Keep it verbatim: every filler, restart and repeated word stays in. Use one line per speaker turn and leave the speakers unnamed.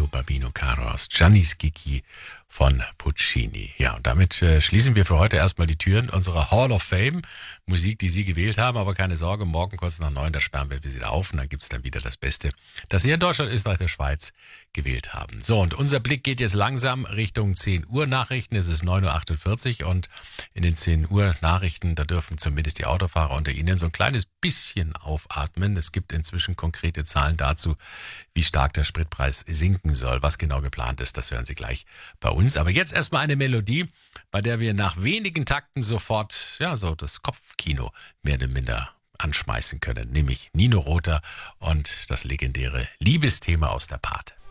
Mio Babino Caro aus Gianni Schicchi von Puccini. Ja, und damit äh, schließen wir für heute erstmal die Türen unserer Hall of Fame. Musik, die Sie gewählt haben, aber keine Sorge, morgen kurz nach neun, da sperren wir wieder auf und dann gibt's dann wieder das Beste, das Sie in Deutschland, Österreich, der Schweiz gewählt haben. So, und unser Blick geht jetzt langsam Richtung zehn Uhr Nachrichten. Es ist neun Uhr achtundvierzig und in den zehn Uhr Nachrichten, da dürfen zumindest die Autofahrer unter Ihnen so ein kleines bisschen aufatmen. Es gibt inzwischen konkrete Zahlen dazu, wie stark der Spritpreis sinken soll. Was genau geplant ist, das hören Sie gleich bei uns. Aber jetzt erstmal eine Melodie, bei der wir nach wenigen Takten sofort, ja, so das Kopfkino mehr oder minder anschmeißen können. Nämlich Nino Rota und das legendäre Liebesthema aus der Pate.